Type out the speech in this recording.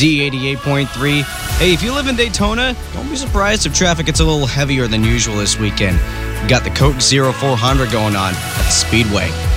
Z88.3. Hey, if you live in Daytona, don't be surprised if traffic gets a little heavier than usual this weekend. We got the Coke 0400 going on at the Speedway.